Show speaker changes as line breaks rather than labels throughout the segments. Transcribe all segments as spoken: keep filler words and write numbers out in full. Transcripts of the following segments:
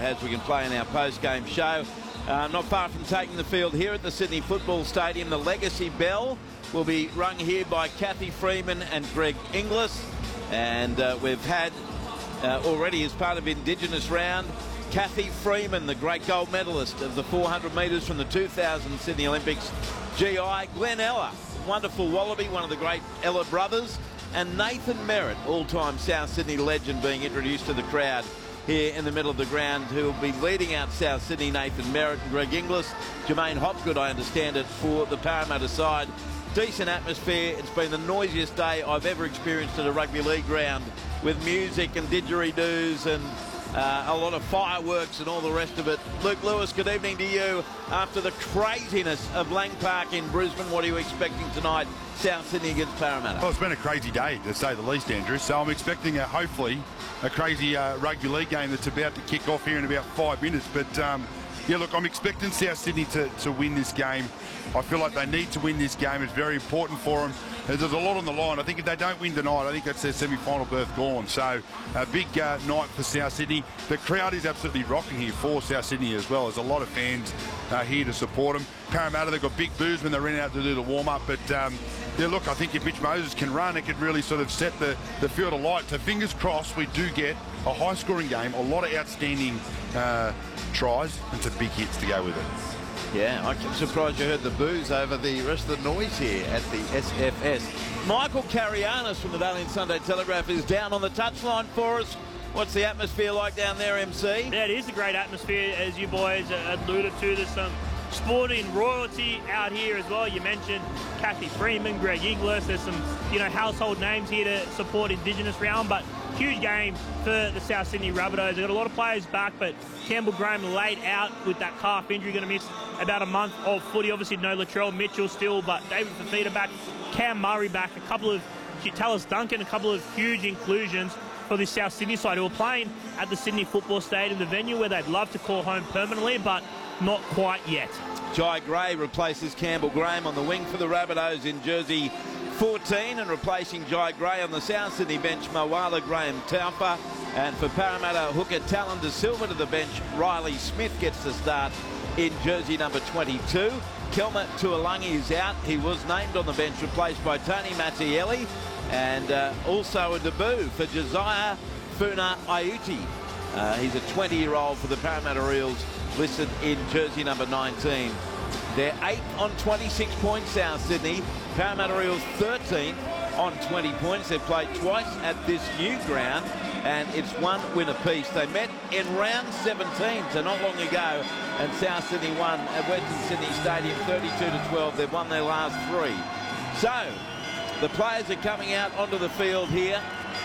as we can play in our post-game show. Uh, not far from taking the field here at the Sydney Football Stadium, the Legacy Bell will be rung here by Kathy Freeman and Greg Inglis. And uh, we've had uh, already, as part of Indigenous round, Kathy Freeman, the great gold medalist of the four hundred metres from the two thousand Sydney Olympics G I. Glenn Ella, wonderful Wallaby, one of the great Ella brothers. And Nathan Merritt, all-time South Sydney legend, being introduced to the crowd here in the middle of the ground, who will be leading out South Sydney. Nathan Merritt and Greg Inglis. Jermaine Hopgood, I understand it, for the Parramatta side. Decent atmosphere. It's been the noisiest day I've ever experienced at a rugby league ground, with music and didgeridoos and uh, a lot of fireworks and all the rest of it. Luke Lewis, good evening to you. After the craziness of Lang Park in Brisbane, what are you expecting tonight, South Sydney against Parramatta?
Well, it's been a crazy day, to say the least, Andrew. So I'm expecting, a, hopefully, a crazy uh, rugby league game that's about to kick off here in about five minutes. But, um, yeah, look, I'm expecting South Sydney to, to win this game. I feel like they need to win this game. It's very important for them. There's a lot on the line. I think if they don't win tonight, I think that's their semi-final berth gone. So a big uh, night for South Sydney. The crowd is absolutely rocking here for South Sydney as well. There's a lot of fans uh, here to support them. Parramatta, they've got big boos when they ran out to do the warm-up. But, um, yeah, look, I think if Mitch Moses can run, it could really sort of set the, the field alight. So fingers crossed we do get a high-scoring game, a lot of outstanding uh, tries and some big hits to go with it.
Yeah, I'm surprised you heard the boos over the rest of the noise here at the S F S. Michael Carianis from the Daily and Sunday Telegraph is down on the touchline for us. What's the atmosphere like down there, M C?
Yeah, it is a great atmosphere, as you boys alluded to. There's some sporting royalty out here as well. You mentioned Kathy Freeman, Greg Inglis. There's some, you know, household names here to support Indigenous round, but huge game for the South Sydney Rabbitohs. They've got a lot of players back, but Campbell Graham laid out with that calf injury, going to miss about a month of footy. Obviously, no Latrell Mitchell still, but David Fafita back, Cam Murray back, a couple of, Tallis Duncan, a couple of huge inclusions for the South Sydney side, who are playing at the Sydney Football Stadium, the venue where they'd love to call home permanently, but not quite yet. Jai
Gray replaces Campbell Graham on the wing for the Rabbitohs in jersey fourteen, and replacing Jai Gray on the South Sydney bench, Moala Graham Taufa. And for Parramatta hooker Talon De Silva to the bench, Riley Smith gets the start in jersey number twenty-two. Kelma Tuolangi is out. He was named on the bench, replaced by Tony Mattielli. And uh, also a debut for Josiah Funa Aiuti. Uh, he's a twenty-year-old for the Parramatta Eels, listed in jersey number nineteen. They're eight on twenty-six points, South Sydney. Parramatta Eels thirteen on twenty points. They've played twice at this new ground, and it's one win apiece. They met in round seventeen, so not long ago, and South Sydney won at Western Sydney Stadium thirty-two to twelve. They've won their last three. So the players are coming out onto the field here,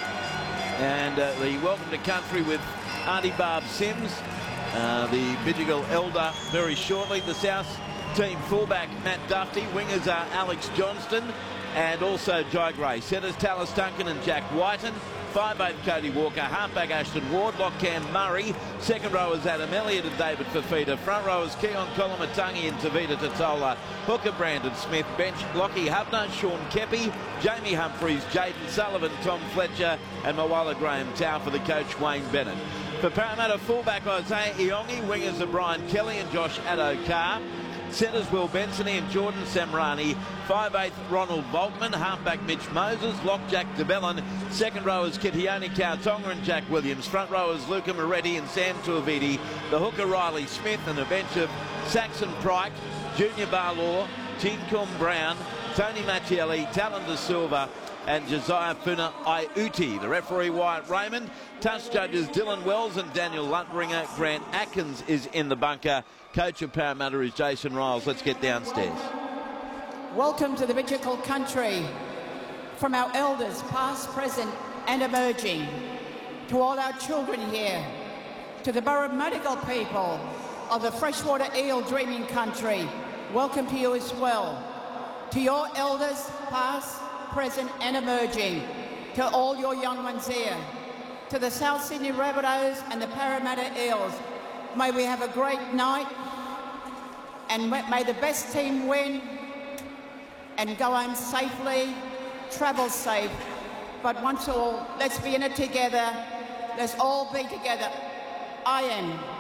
and uh, the welcome to country with Auntie Barb Sims, uh, the Bidjigal elder, very shortly. The South team fullback Matt Duffy, wingers are Alex Johnston and also Jai Gray. Centres Tallis Duncan and Jack Whiten. five eight Cody Walker, halfback Ashton Ward, lock Cam Murray. Second rowers Adam Elliott and David Fafita. Front rowers Keon Kolomatangi and Tavita Totola. Hooker Brandon Smith. Bench Lockie Hubner, Sean Kepi, Jamie Humphries, Jaden Sullivan, Tom Fletcher and Moala Graham Tau for the coach Wayne Bennett. For Parramatta fullback Isaiah Iongi, wingers are Brian Kelly and Josh Addo-Carr. Centres Will Benson and Jordan Samrani. five eighth Ronald Volkman. Halfback Mitch Moses. Lock Jack DeBellin. Second rowers Kitione Kautonga and Jack Williams. Front rowers Luca Moretti and Sam Tuavidi. The hooker Riley Smith, and a bench of Saxon Pryke, Junior Barlaw, Tinkum Brown, Tony Mattielli, Talon De Silva and Josiah Funa Aiuti. The referee Wyatt Raymond. Touch judges Dylan Wells and Daniel Lutringer. Grant Atkins is in the bunker. Coach of Parramatta is Jason Riles. Let's get downstairs.
Welcome to the Bidjigal country from our elders, past, present and emerging, to all our children here, to the Burramattagal people of the freshwater eel dreaming country. Welcome to you as well. To your elders, past, present and emerging, to all your young ones here, to the South Sydney Rabbitohs and the Parramatta Eels. May we have a great night, and may the best team win and go home safely, travel safe. But once all, let's be in it together. Let's all be together. I am.